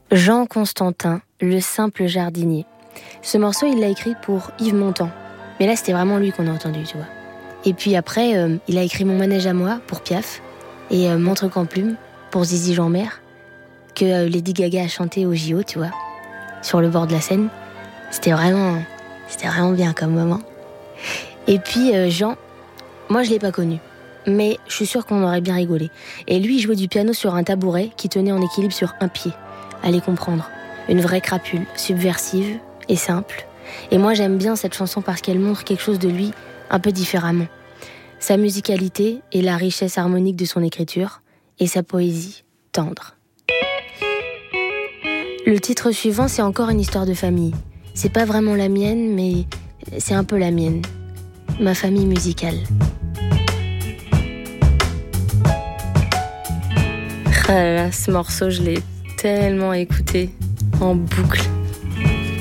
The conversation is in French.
Jean Constantin, le simple jardinier. Ce morceau, il l'a écrit pour Yves Montand. Mais là, c'était vraiment lui qu'on a entendu, tu vois. Et puis après, il a écrit Mon manège à moi pour Piaf et Mon truc en plume pour Zizi Jeanmaire, que Lady Gaga a chanté au JO, tu vois, sur le bord de la Seine. C'était vraiment bien comme moment. Et puis Jean, moi je l'ai pas connu, mais je suis sûre qu'on aurait bien rigolé. Et lui, il jouait du piano sur un tabouret qui tenait en équilibre sur un pied. Allez comprendre, une vraie crapule, subversive et simple. Et moi j'aime bien cette chanson parce qu'elle montre quelque chose de lui un peu différemment. Sa musicalité et la richesse harmonique de son écriture et sa poésie tendre. Le titre suivant, c'est encore une histoire de famille. C'est pas vraiment la mienne, mais c'est un peu la mienne. Ma famille musicale. Ah là là, ce morceau, je l'ai tellement écouté en boucle.